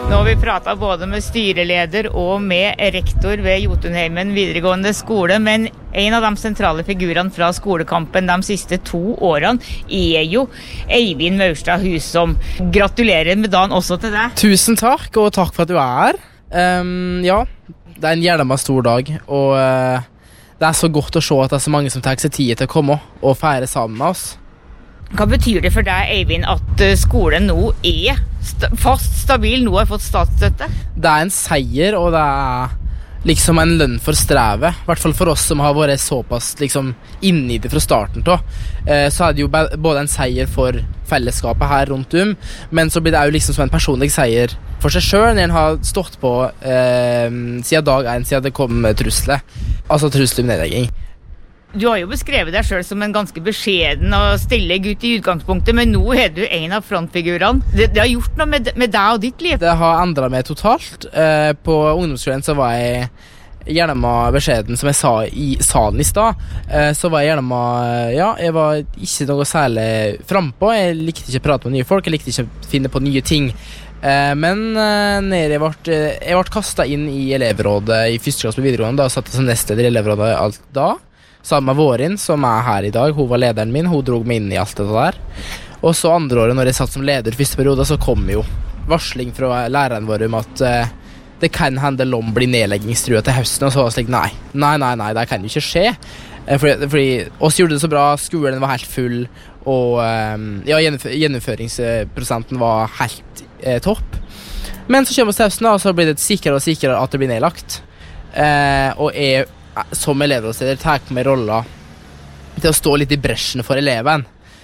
Nå har vi pratet både med styreleder og med rektor ved Jotunheimen videregående skole, men en av de sentrale figurene fra skolekampen de siste 2 årene jo Eivind Maurstad Husom. Gratulerer med dagen også til deg. Tusen takk, og takk for at du er. Ja, det en jævla stor dag, og det så godt å se at det så mange som tar seg tid til å komme og feire sammen med oss. Hva betyr det for deg, Eivind, at skolen nå fast stabil, nå har fått statsstøtte? Det en seier, og det liksom en lønn for strevet. I hvert fall for oss som har vært såpass liksom, inne i det fra starten til. Så det jo både en seier for fellesskapet her rundt men så blir det jo liksom som en personlig seier for seg selv når en har stått på siden dag 1, siden det kom trusler. Altså trusler om nedlegging. Du har jo beskrevet deg selv som en ganske beskjeden og stille gutt i utgangspunktet, men nå du en av frontfigurene. Det har gjort noe med deg og ditt liv. Det har endret meg totalt. På ungdomsskolen så var jeg gjerne med beskjeden, som jeg sa i salen i sted. Så var jeg gjerne med, ja, jeg var ikke noe særlig frempå. Jeg likte ikke å prate med nye folk, jeg likte ikke å finne på nye ting. Men når jeg ble kastet inn i elevrådet i første klasse på videregående, da satt jeg som nestleder i elevrådet alt da. Sammen med Vårin, som her i dag. Hun var lederen min, hun drog meg inn i alt det der. Og så andre året, når jeg satt som leder første periode, så kom jo varsling fra læreren vår om at det kan hende Lom blir nedleggingstrua til høsten, og så var det slik, nei, det kan jo ikke skje. Fordi oss gjorde det så bra, skolen var helt full, og ja, gjennomføringsprosenten var helt topp. Men så kommer vi til høsten, og så blir det sikrere og sikrere at det blir nedlagt. Og jeg som elevrådsleder tar på meg roller til å stå litt i bresjen for eleven,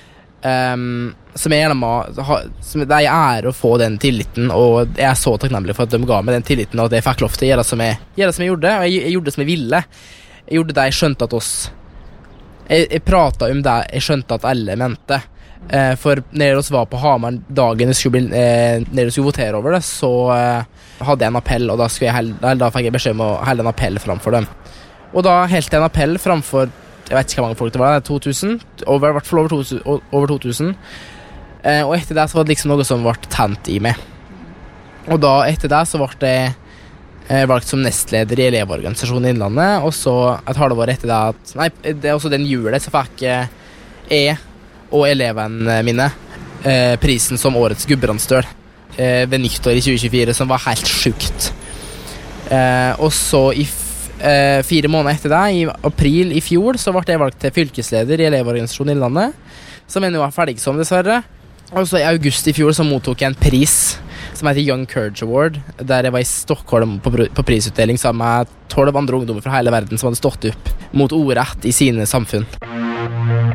som jeg gjerne må som det ære å få den tilliten, og jeg så takknemlig for at de ga meg den tilliten, og at jeg fikk lov til å gjøre som jeg gjorde, og jeg gjorde det som jeg ville. Jeg gjorde det jeg skjønte at jeg pratet om det jeg skjønte at alle mente. For når vi var på Hamar dagen når vi skulle votere over det, så hadde jeg en appell, og da fikk jeg beskjed om å helle en appell framfor dem. Og da heldte jeg en appell framfor, jeg vet ikke hvor mange folk det var, 2000, i hvert fall over 2000. Og etter det så var det liksom noe som ble tent i meg. Og da etter det så ble jeg valgt som nestleder i Elevorganisasjonen i Innlandet, og så et halvår etter det det også den julet så fikk jeg og elevene mine prisen som årets Gudbrandsdøl ved nyttår i 2024, som var helt sjukt. Og så i 4 måneder etter det, i april i fjor, så ble jeg valgt til fylkesleder i Elevorganisasjonen i Innlandet, som jeg nå er ferdig som, dessverre. Og så i august i fjor så mottok jeg en pris som heter Young Courage Award, der jeg var i Stockholm på prisutdeling sammen med 12 andre ungdommer fra hele verden som hadde stått opp mot ordrett i sine samfunn.